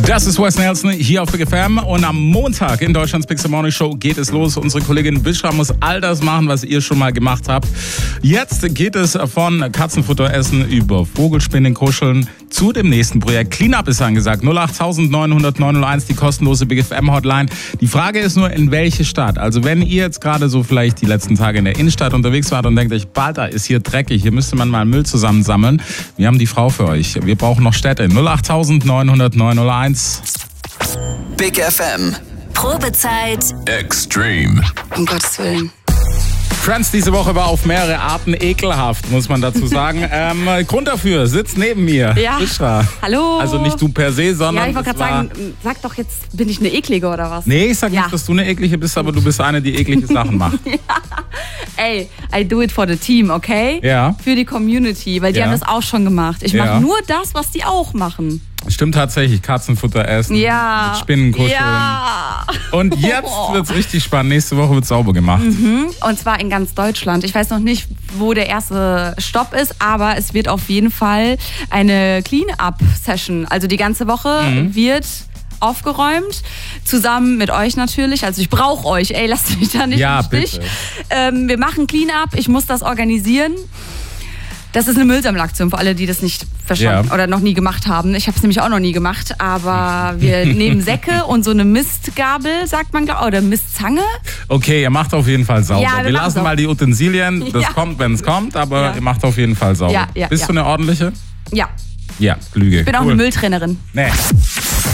Das ist Wes Nelson hier auf Big FM und am Montag in Deutschlands Big Morning Show geht es los. Unsere Kollegin Bischa muss all das machen, was ihr schon mal gemacht habt. Jetzt geht es von Katzenfutter essen über Vogelspinning, Kuscheln zu dem nächsten Projekt. Cleanup ist angesagt. 08000 900 901, die kostenlose Big FM Hotline. Die Frage ist nur, in welche Stadt? Also wenn ihr jetzt gerade so vielleicht die letzten Tage in der Innenstadt unterwegs wart und denkt euch, Balter, ist hier dreckig, hier müsste man mal Müll zusammensammeln. Wir haben die Frau für euch. Wir brauchen noch Städte. 08000 900 901. Big FM. Probezeit. Extreme. Um Gottes Willen. Friends diese Woche war auf mehrere Arten ekelhaft, muss man dazu sagen. Grund dafür sitzt neben mir. Ja. Bischa. Hallo. Also nicht du per se, sondern. Ja, ich wollte gerade sagen, sag doch jetzt, bin ich eine Eklige oder was? Nee, ich sag nicht, dass du eine Eklige bist, aber du bist eine, die eklige Sachen macht. Ja. Ey, I do it for the team, okay? Ja. Für die Community, weil die haben das auch schon gemacht. Ich mache nur das, was die auch machen. Stimmt tatsächlich, Katzenfutter essen, ja. mit Spinnen kuscheln. Ja. Und jetzt wird's richtig spannend. Nächste Woche wird sauber gemacht. Und zwar in ganz Deutschland. Ich weiß noch nicht, wo der erste Stopp ist, aber es wird auf jeden Fall eine Clean-Up-Session. Also die ganze Woche wird aufgeräumt, zusammen mit euch natürlich. Also ich brauche euch, ey, lasst mich da nicht im Stich. Wir machen Clean-Up, ich muss das organisieren. Das ist eine Müllsammelaktion für alle, die das nicht verstanden oder noch nie gemacht haben. Ich habe es nämlich auch noch nie gemacht, aber wir nehmen Säcke und so eine Mistgabel, sagt man, oder Mistzange. Okay, ihr macht auf jeden Fall sauber. Ja, wir lassen mal die Utensilien, das kommt, wenn es kommt, aber ihr macht auf jeden Fall sauber. Bist du eine ordentliche? Ja. Ja, Lüge. Ich bin auch eine Mülltrainerin. Nee.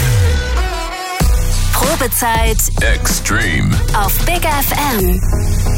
Probezeit. Extreme. Auf Big FM.